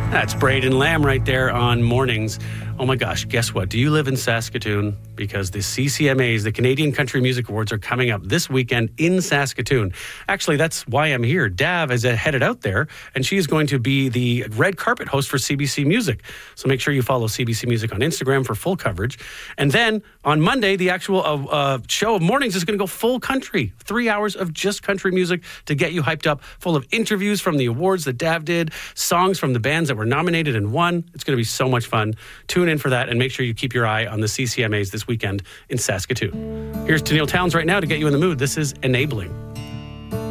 That's Braden Lamb right there on Mornings. Oh my gosh, guess what? Do you live in Saskatoon? Because the CCMAs, the Canadian Country Music Awards, are coming up this weekend in Saskatoon. Actually, that's why I'm here. Dav is headed out there, and she is going to be the red carpet host for CBC Music. So make sure you follow CBC Music on Instagram for full coverage. And then on Monday, the actual show of Mornings is going to go full country. 3 hours of just country music to get you hyped up, full of interviews from the awards that Dav did, songs from the bands that were nominated and won. It's going to be so much fun. Tune in for that and make sure you keep your eye on the CCMAs this weekend in Saskatoon. Here's Tenille Townes right now to get you in the mood. This is Enabling.